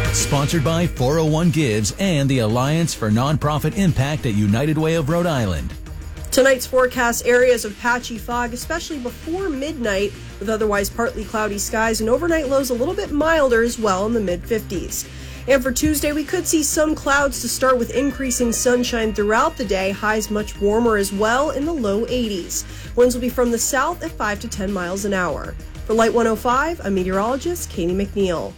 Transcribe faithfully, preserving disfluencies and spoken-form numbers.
Sponsored by four oh one Gives and the Alliance for Nonprofit Impact at United Way of Rhode Island. Tonight's forecast, areas of patchy fog, especially before midnight, with otherwise partly cloudy skies and overnight lows a little bit milder as well in the mid fifties. And for Tuesday, we could see some clouds to start with increasing sunshine throughout the day. Highs much warmer as well in the low eighties. Winds will be from the south at five to ten miles an hour. For Light one oh five, I'm meteorologist Katie McNeil.